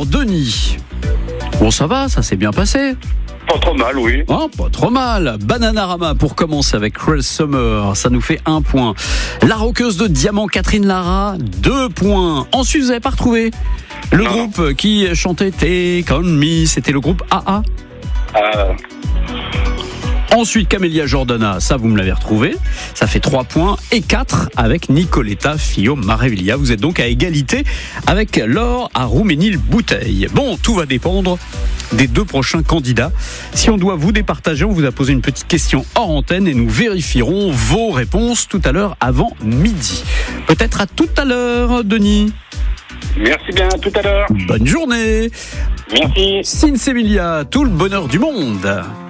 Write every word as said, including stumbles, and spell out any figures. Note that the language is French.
Alors, Denis. Bon, ça va, ça s'est bien passé. Pas trop mal, oui. Oh, pas trop mal. Bananarama pour commencer avec Cruel Summer, ça nous fait un point. La roqueuse de diamant Catherine Lara, deux points. Ensuite, vous n'avez pas retrouvé le non. groupe qui chantait Take On Me, c'était le groupe A A. Euh... Ensuite, Camélia Jordana, ça vous me l'avez retrouvé. Ça fait trois points et quatre avec Nicoletta Fio Maraviglia. Vous êtes donc à égalité avec Laure à Rouménil-Bouteille. Bon, tout va dépendre des deux prochains candidats. Si on doit vous départager, on vous a posé une petite question hors antenne et nous vérifierons vos réponses tout à l'heure avant midi. Peut-être à tout à l'heure, Denis. Merci bien, à tout à l'heure. Bonne journée. Merci. Sinsemilia, tout le bonheur du monde.